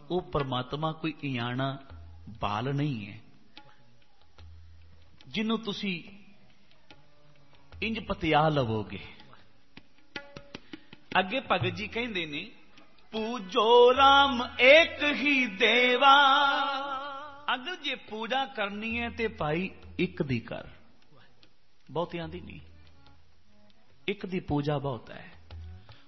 ਉਹ ਪਰਮਾਤਮਾ ਕੋਈ ਇਆਣਾ ਬਾਲ ਨਹੀਂ ਹੈ ਜਿਹਨੂੰ ਤੁਸੀਂ ਇੰਜ ਪਤਿਆ ਲਵੋਗੇ। ਅੱਗੇ ਭਗਤ ਜੀ ਕਹਿੰਦੇ ਨੇ, ਪੂਜੋ ਰਾਮ ਏਕ ਹੀ ਦੇਵਾ। ਅਗਰ ਜੇ ਪੂਜਾ ਕਰਨੀ ਹੈ ਤੇ ਭਾਈ ਇੱਕ ਦੀ ਕਰ, ਬਹੁਤਿਆਂ ਦੀ ਨਹੀਂ। ਇੱਕ ਦੀ ਪੂਜਾ ਬਹੁਤ ਹੈ।